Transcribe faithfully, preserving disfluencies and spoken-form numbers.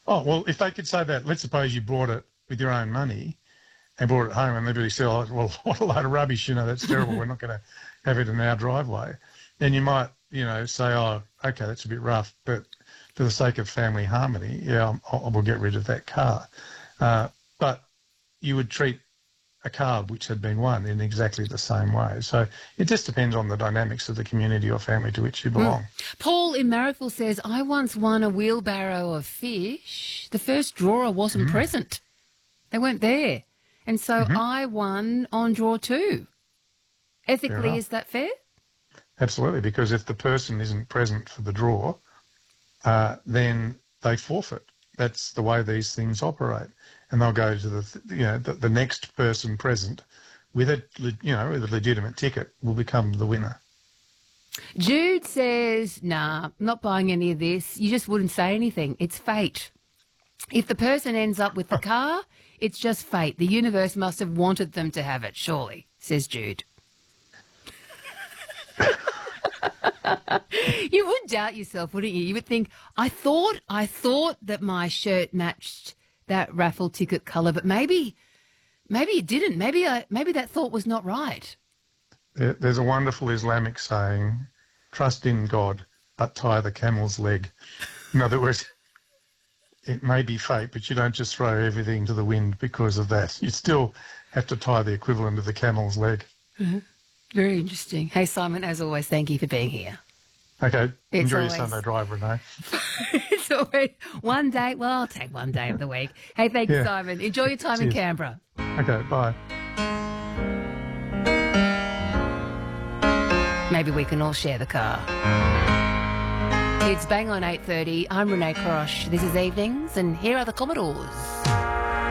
Oh, well, if they could say that, let's suppose you bought it with your own money and brought it home and everybody said, oh, well, what a load of rubbish, you know, that's terrible, we're not going to have it in our driveway. Then you might, you know, say, oh, okay, that's a bit rough, but for the sake of family harmony, yeah, I will get rid of that car. Uh, but you would treat a car which had been won in exactly the same way. So it just depends on the dynamics of the community or family to which you belong. Mm. Paul in Marrickville says, I once won a wheelbarrow of fish. The first drawer wasn't mm. present. They weren't there. And so mm-hmm. I won on draw two. Ethically, is that fair? Absolutely, because if the person isn't present for the draw, uh, then they forfeit. That's the way these things operate. And they'll go to the, you know, the, the next person present with a, you know, with a legitimate ticket will become the winner. Jude says, nah, not buying any of this. You just wouldn't say anything. It's fate. If the person ends up with the car, it's just fate. The universe must have wanted them to have it, surely, says Jude. You would doubt yourself, wouldn't you? You would think, I thought, I thought that my shirt matched that raffle ticket colour, but maybe, maybe it didn't. Maybe I, maybe that thought was not right. There's a wonderful Islamic saying, trust in God, but tie the camel's leg. In other words, it may be fate, but you don't just throw everything to the wind because of that. You still have to tie the equivalent of the camel's leg. Mm-hmm. Very interesting. Hey, Simon, as always, thank you for being here. Okay. It's Enjoy always... your Sunday drive, Renee. It's always one day. Well, I'll take one day of the week. Hey, thank yeah. you, Simon. Enjoy your time Cheers. in Canberra. Okay, bye. Maybe we can all share the car. It's bang on eight thirty. I'm Renee Crosh. This is Evenings, and here are the Commodores.